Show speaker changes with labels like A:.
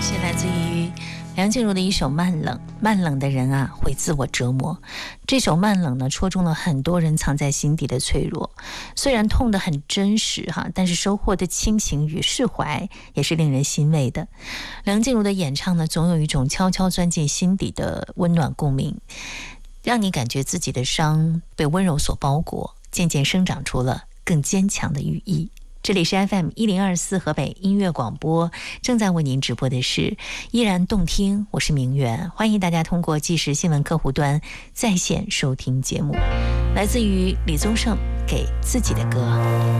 A: 是来自于梁静茹的一首《慢冷》。慢冷的人啊，会自我折磨。这首《慢冷》呢，戳中了很多人藏在心底的脆弱。虽然痛得很真实哈，但是收获的清醒与释怀也是令人欣慰的。梁静茹的演唱呢，总有一种悄悄钻进心底的温暖共鸣，让你感觉自己的伤被温柔所包裹，渐渐生长出了更坚强的羽翼。这里是 FM1024 河北音乐广播，正在为您直播的是依然动听，我是明媛，欢迎大家通过即时新闻客户端在线收听节目，来自于李宗盛给自己的歌。